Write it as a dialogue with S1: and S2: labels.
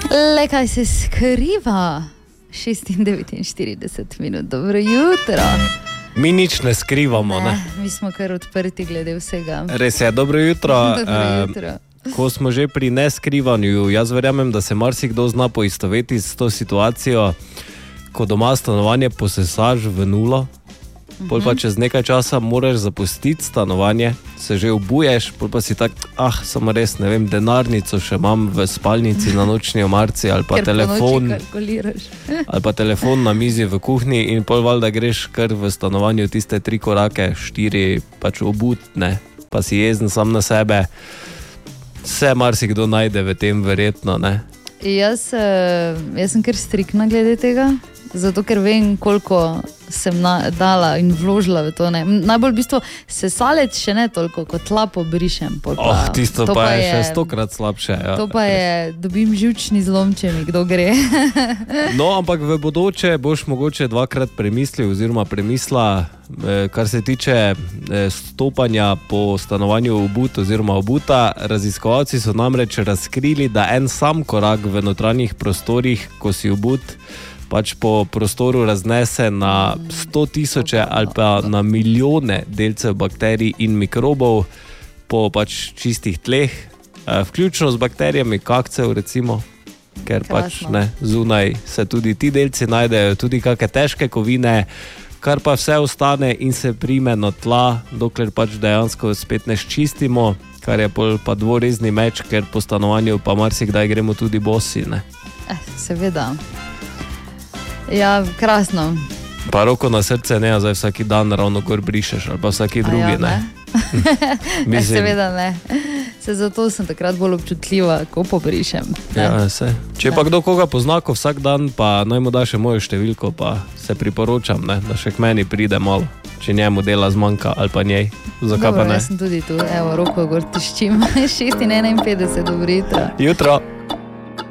S1: Le kaj se skriva? 6:49 minut, dobro jutro.
S2: Mi nič ne skrivamo, ne?
S1: Mi smo kar odprti glede vsega.
S2: Res je, dobro jutro.
S1: Dobro jutro.
S2: Ko smo že pri neskrivanju, jaz verjamem, da se marsikdo zna poistovetiti s to situacijo, ko doma stanovanje posesaš v nulo, pol pa čez nekaj časa moraš zapustiti stanovanje, se že obuješ, pol pa si tak, samo res, ne vem, denarnico še imam v spalnici na nočni omarci ali pa telefon. Ali pa telefon na mizi v kuhinji in pol valjda greš kar v stanovanju tiste 3 korake, 4 pač obutne, pa si jezen sam na sebe. Vse marsikdo najde v tem, verjetno, ne?
S1: Jaz sem kar striktna glede tega, zato ker vem, koliko sem dala in vložila v to. Ne. Najbolj v bistvu sesalec še ne toliko, kot tla pobrišem.
S2: Tisto pa je še 100-krat slabše. Ja.
S1: To pa je, dobim živčni zlom, če mi kdo gre.
S2: No, ampak v bodoče boš mogoče 2-krat premislil oziroma premislila, kar se tiče stopanja po stanovanju obut oziroma obuta. Raziskovalci so namreč razkrili, da en sam korak v notranjih prostorih, ko si obut, pač po prostoru raznese na 100 000 ali pa na milijone delcev bakterij in mikrobov po pač čistih tleh, vključno z bakterijami kakcev recimo, ker pač ne, zunaj se tudi ti delci najdejo, tudi kakšne težke kovine, kar pa vse ostane in se prime na tla, dokler pač dejansko spet ne čistimo, kar je pa dvorezni meč, ker po stanovanju pa marsikdaj gremo tudi bosi, ne.
S1: Seveda. Ja, krasno.
S2: Pa roko na srce ne, zdaj vsaki dan ravno gor brišeš, ali pa vsaki drugi, ne.
S1: Seveda ne. Zato sem takrat bolj občutljiva, ko pobrišem.
S2: Ja, se. Če pa kdo koga pozna, ko vsak dan, pa naj mu da še mojo številko, pa se priporočam, ne, da še k meni pride malo, če njemu dela zmanjka ali pa njej. Zakaj pa ne?
S1: Jaz sem tudi tu, roko gor tiščim. 6:51, dobro jutro.
S2: Jutro.